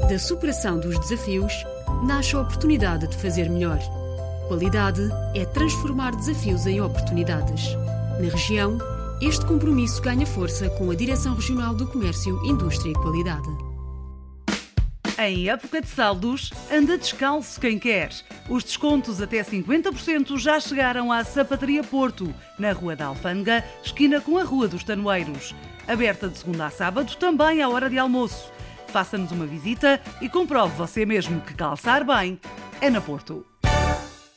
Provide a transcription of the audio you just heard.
Da superação dos desafios, nasce a oportunidade de fazer melhor. Qualidade é transformar desafios em oportunidades. Na região, este compromisso ganha força com a Direção Regional do Comércio, Indústria e Qualidade. Em época de saldos, anda descalço quem quer. Os descontos até 50% já chegaram à Sapataria Porto, na Rua da Alfândega, esquina com a Rua dos Tanoeiros. Aberta de segunda a sábado, também à hora de almoço. Faça-nos uma visita e comprove você mesmo que calçar bem é na Porto.